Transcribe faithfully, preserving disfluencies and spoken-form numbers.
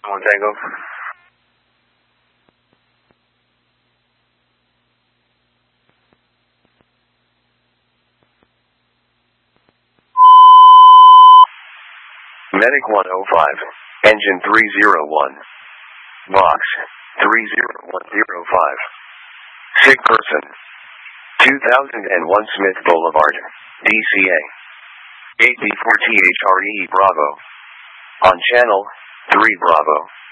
One Tango. Medic one oh five, engine three oh one. Box, three oh one oh five. Sick person. two thousand one Smith Boulevard, D C A. eight B four T H R E Bravo. On channel, three Bravo.